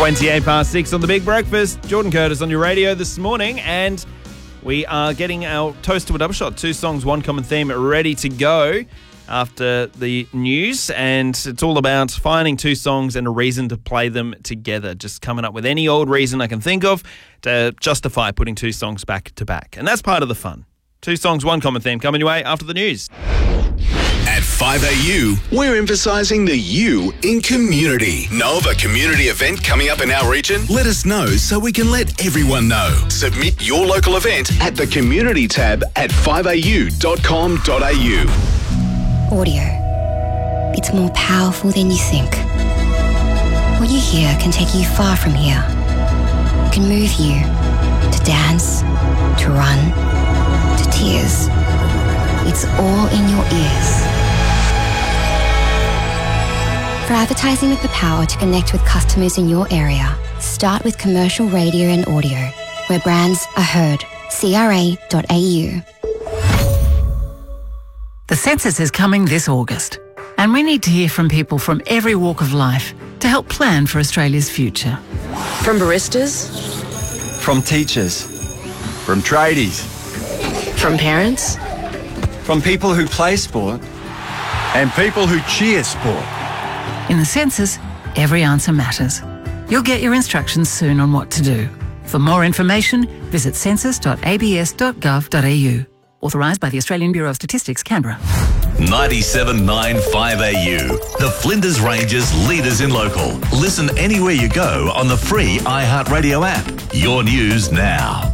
28 past 6 on The Big Breakfast. Jordan Curtis on your radio this morning, and we are getting our Toast to a Double Shot. 2 songs, 1 common theme, ready to go after the news, and it's all about finding 2 songs and a reason to play them together. Just coming up with any old reason I can think of to justify putting 2 songs back to back, and that's part of the fun. 2 songs, 1 common theme coming your way after the news. At 5AU, we're emphasising the U in community. Know of a community event coming up in our region? Let us know so we can let everyone know. Submit your local event at the community tab at 5au.com.au. Audio. It's more powerful than you think. What you hear can take you far from here. It can move you to dance, to run, to tears. It's all in your ears. For advertising with the power to connect with customers in your area, start with commercial radio and audio, where brands are heard. CRA.au. The census is coming this August, and we need to hear from people from every walk of life to help plan for Australia's future. From baristas, from teachers, from tradies, from parents, from people who play sport, and people who cheer sport. In the census, every answer matters. You'll get your instructions soon on what to do. For more information, visit census.abs.gov.au. Authorised by the Australian Bureau of Statistics, Canberra. 97.9 5AU. The Flinders Ranges leaders in local. Listen anywhere you go on the free iHeartRadio app. Your news now.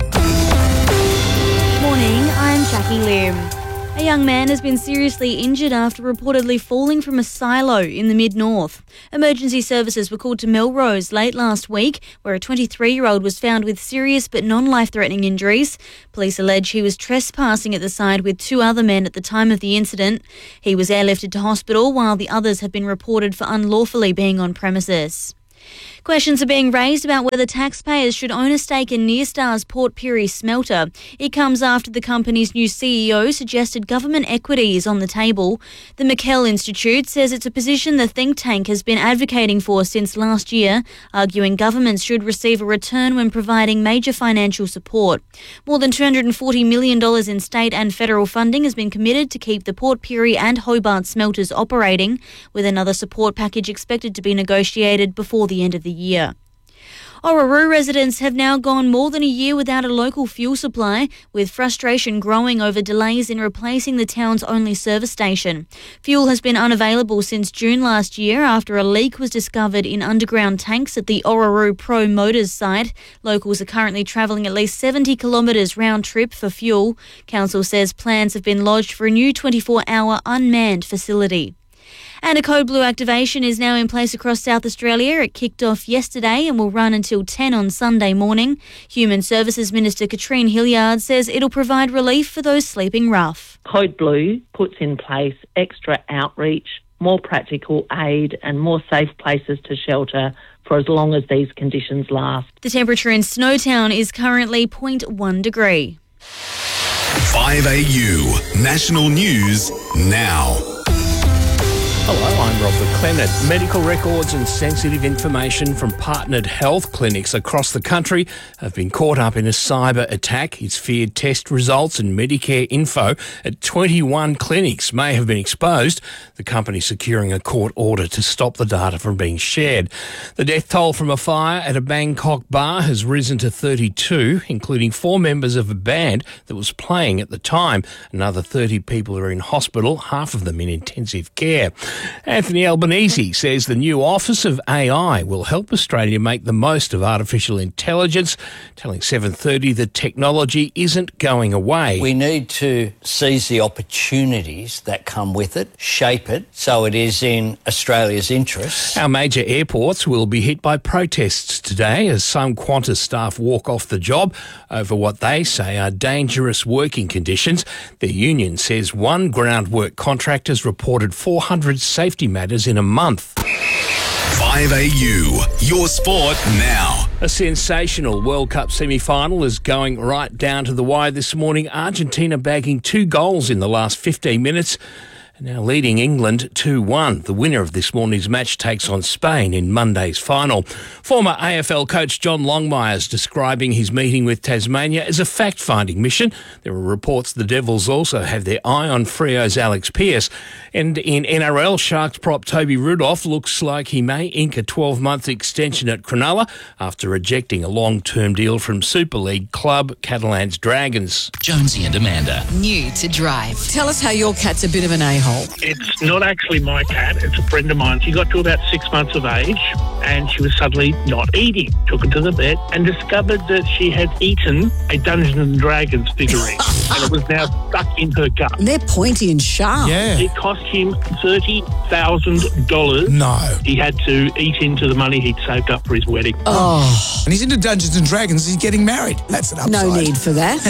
Morning, I'm Jackie Lim. A young man has been seriously injured after reportedly falling from a silo in the mid-north. Emergency services were called to Melrose late last week, where a 23-year-old was found with serious but non-life-threatening injuries. Police allege he was trespassing at the site with 2 other men at the time of the incident. He was airlifted to hospital, while the others have been reported for unlawfully being on premises. Questions are being raised about whether taxpayers should own a stake in Nyrstar's Port Pirie smelter. It comes after the company's new CEO suggested government equity is on the table. The McKell Institute says it's a position the think tank has been advocating for since last year, arguing governments should receive a return when providing major financial support. More than $240 million in state and federal funding has been committed to keep the Port Pirie and Hobart smelters operating, with another support package expected to be negotiated before the end of the year. Orroroo residents have now gone more than a year without a local fuel supply, with frustration growing over delays in replacing the town's only service station. Fuel has been unavailable since June last year after a leak was discovered in underground tanks at the Orroroo Pro Motors site. Locals are currently travelling at least 70 kilometres round trip for fuel. Council says plans have been lodged for a new 24-hour unmanned facility. And a Code Blue activation is now in place across South Australia. It kicked off yesterday and will run until 10 on Sunday morning. Human Services Minister Katrine Hilliard says it'll provide relief for those sleeping rough. Code Blue puts in place extra outreach, more practical aid and more safe places to shelter for as long as these conditions last. The temperature in Snowtown is currently 0.1 degree. 5AU. National News now. Hello, I'm Robert Clennett. Medical records and sensitive information from partnered health clinics across the country have been caught up in a cyber attack. It's feared test results and Medicare info at 21 clinics may have been exposed. The company securing a court order to stop the data from being shared. The death toll from a fire at a Bangkok bar has risen to 32, including 4 members of a band that was playing at the time. Another 30 people are in hospital, half of them in intensive care. Anthony Albanese says the new Office of AI will help Australia make the most of artificial intelligence, telling 7:30 that technology isn't going away. We need to seize the opportunities that come with it, shape it so it is in Australia's interests. Our major airports will be hit by protests today as some Qantas staff walk off the job over what they say are dangerous working conditions. The union says one groundwork contractor has reported 400 safety matters in a month. 5AU, your sport now. A sensational World Cup semi-final is going right down to the wire this morning. Argentina bagging 2 goals in the last 15 minutes Now leading England 2-1. The winner of this morning's match takes on Spain in Monday's final. Former AFL coach John Longmire's describing his meeting with Tasmania as a fact-finding mission. There are reports the Devils also have their eye on Freo's Alex Pearce. And in NRL, Sharks prop Toby Rudolph looks like he may ink a 12-month extension at Cronulla after rejecting a long-term deal from Super League club Catalans Dragons. Jonesy and Amanda. New to Drive. Tell us how your cat's a bit of an a-hole. It's not actually my cat, it's a friend of mine. She got to about 6 months of age and she was suddenly not eating. Took her to the vet and discovered that she had eaten a Dungeons & Dragons figurine and it was now stuck in her gut. And they're pointy and sharp. Yeah. It cost him $30,000. No. He had to eat into the money he'd saved up for his wedding. Oh. And he's into Dungeons & Dragons. He's getting married. That's an upside. No need for that.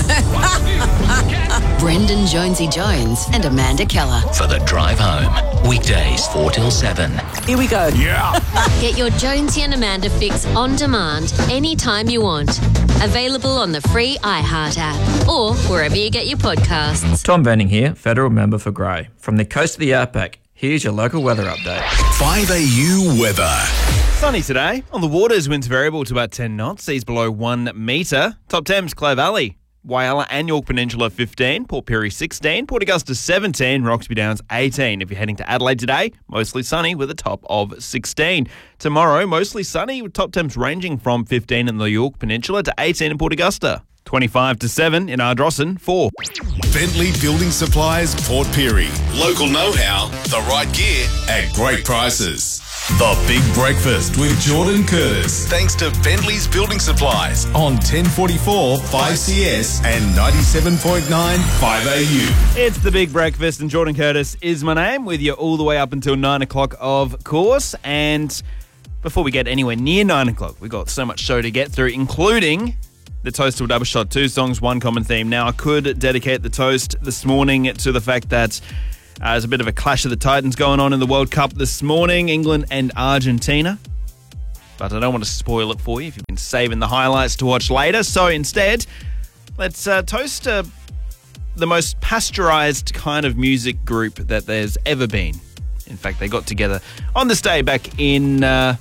Brendan Jonesy Jones and Amanda Keller. For the drive home. Weekdays 4 till 7. Here we go. Yeah. Get your Jonesy and Amanda fix on demand anytime you want. Available on the free iHeart app or wherever you get your podcasts. Tom Benning here, Federal Member for Grey. From the coast of the outback, here's your local weather update. 5AU weather. Sunny today. On the waters, winds variable to about 10 knots. Seas below 1 metre. Top temps, Clare Valley, Whyalla and Yorke Peninsula 15, Port Pirie 16, Port Augusta 17, Roxby Downs 18. If you're heading to Adelaide today, mostly sunny with a top of 16. Tomorrow, mostly sunny with top temps ranging from 15 in the Yorke Peninsula to 18 in Port Augusta. 25 to 7 in Ardrossan, 4. Bentley Building Supplies, Port Pirie. Local know-how, the right gear at great prices. The Big Breakfast with Jordan Curtis. Thanks to Bentley's Building Supplies on 1044 5CS and 97.9 5AU. It's The Big Breakfast and Jordan Curtis is my name, with you all the way up until 9 o'clock, of course. And before we get anywhere near 9 o'clock, we've got so much show to get through, including the toast to a double shot. 2 songs, 1 common theme. Now, I could dedicate the toast this morning to the fact that there's a bit of a clash of the Titans going on in the World Cup this morning, England and Argentina. But I don't want to spoil it for you if you've been saving the highlights to watch later. So instead, let's toast the most pasteurized kind of music group that there's ever been. In fact, they got together on this day back in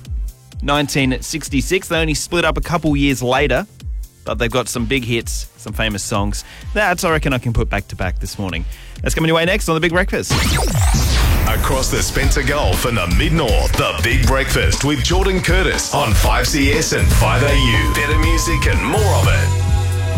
1966. They only split up a couple years later, but they've got some big hits, some famous songs. That's, I reckon, I can put back to back this morning. That's coming your way next on The Big Breakfast. Across the Spencer Gulf and the Mid-North, The Big Breakfast with Jordan Curtis on 5CS and 5AU. Better music and more of it.